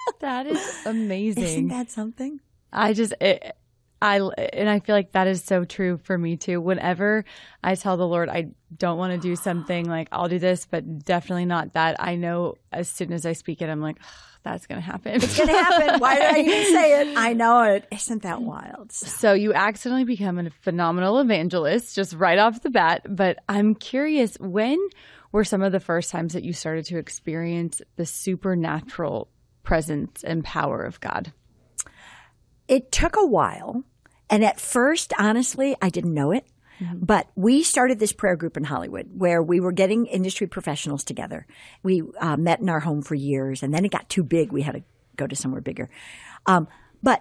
That is amazing. Isn't that something? I feel like that is so true for me too. Whenever I tell the Lord I don't want to do something, like I'll do this, but definitely not that, I know as soon as I speak it, I'm like, that's going to happen. It's going to happen. Why did I even say it? I know it. Isn't that wild? So you accidentally become a phenomenal evangelist just right off the bat. But I'm curious, when were some of the first times that you started to experience the supernatural presence and power of God? It took a while. And at first, honestly, I didn't know it. Mm-hmm. But we started this prayer group in Hollywood where we were getting industry professionals together. We met in our home for years, and then it got too big. We had to go to somewhere bigger. But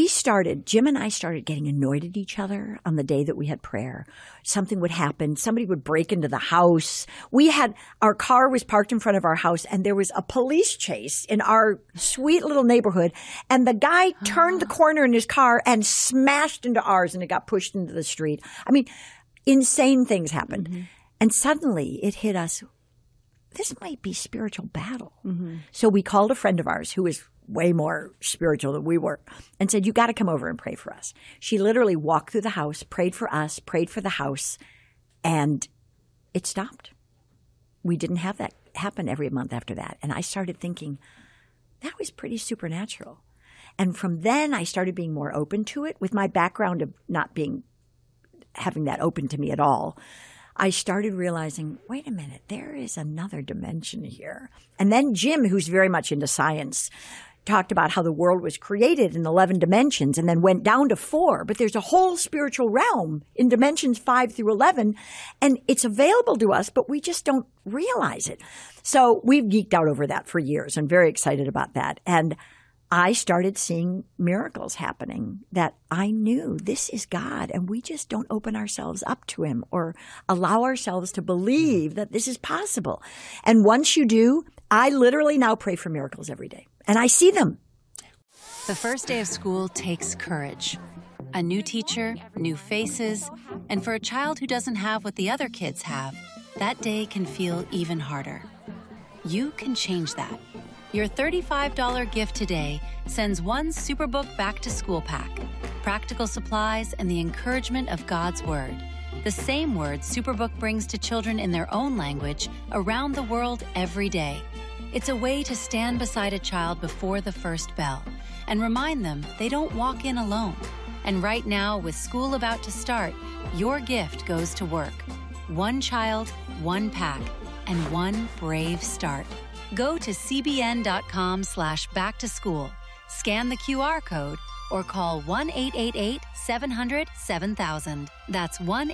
Jim and I started getting annoyed at each other on the day that we had prayer. Something would happen. Somebody would break into the house. Our car was parked in front of our house, and there was a police chase in our sweet little neighborhood. And the guy turned the corner in his car and smashed into ours, and it got pushed into the street. I mean, insane things happened. Mm-hmm. And suddenly it hit us. This might be spiritual battle. Mm-hmm. So we called a friend of ours who was way more spiritual than we were and said, you got to come over and pray for us. She literally walked through the house, prayed for us, prayed for the house, and it stopped. We didn't have that happen every month after that. And I started thinking, that was pretty supernatural. And from then I started being more open to it. With my background of not having that open to me at all, I started realizing, wait a minute, there is another dimension here. And then Jim, who's very much into science, talked about how the world was created in 11 dimensions and then went down to 4. But there's a whole spiritual realm in dimensions 5 through 11, and it's available to us, but we just don't realize it. So we've geeked out over that for years. I'm very excited about that. And I started seeing miracles happening that I knew this is God, and we just don't open ourselves up to him or allow ourselves to believe that this is possible. And once you do, I literally now pray for miracles every day, and I see them. The first day of school takes courage. A new teacher, new faces, and for a child who doesn't have what the other kids have, that day can feel even harder. You can change that. Your $35 gift today sends one Superbook back-to-school pack, practical supplies, and the encouragement of God's Word. The same word Superbook brings to children in their own language around the world every day. It's a way to stand beside a child before the first bell and remind them they don't walk in alone. And right now, with school about to start, your gift goes to work. One child, one pack, and one brave start. Go to cbn.com/back-to-school, scan the QR code, or call 1-888-700-7000. That's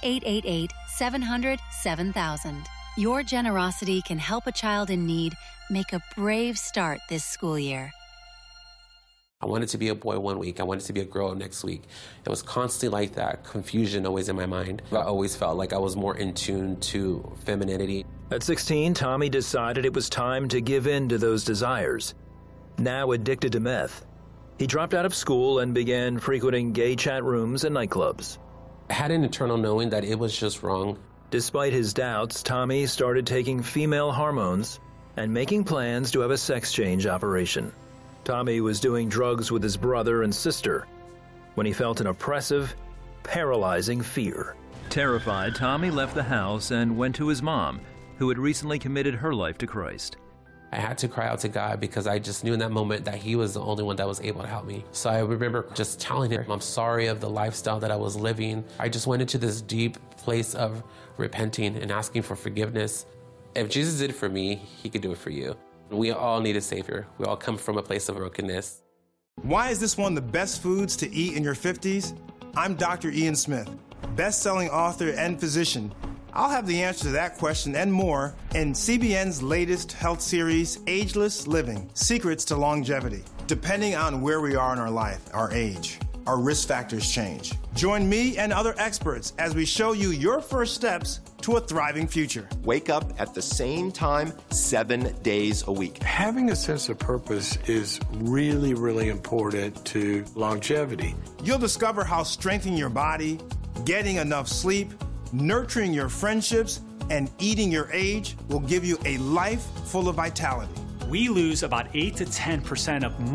1-888-700-7000. Your generosity can help a child in need make a brave start this school year. I wanted to be a boy one week. I wanted to be a girl next week. It was constantly like that, confusion always in my mind. I always felt like I was more in tune to femininity. At 16, Tommy decided it was time to give in to those desires. Now addicted to meth, he dropped out of school and began frequenting gay chat rooms and nightclubs. I had an internal knowing that it was just wrong. Despite his doubts, Tommy started taking female hormones and making plans to have a sex change operation. Tommy was doing drugs with his brother and sister when he felt an oppressive, paralyzing fear. Terrified, Tommy left the house and went to his mom, who had recently committed her life to Christ. I had to cry out to God because I just knew in that moment that he was the only one that was able to help me. So I remember just telling him, I'm sorry of the lifestyle that I was living. I just went into this deep place of repenting and asking for forgiveness. If Jesus did it for me, he could do it for you. We all need a Savior. We all come from a place of brokenness. Why is this one of the best foods to eat in your 50s? I'm Dr. Ian Smith, best-selling author and physician. I'll have the answer to that question and more in CBN's latest health series, Ageless Living: Secrets to Longevity. Depending on where we are in our life, our age, our risk factors change. Join me and other experts as we show you your first steps to a thriving future. Wake up at the same time 7 days a week. Having a sense of purpose is really, really important to longevity. You'll discover how strengthening your body, getting enough sleep, nurturing your friendships, and eating your age will give you a life full of vitality. We lose about 8 to 10% of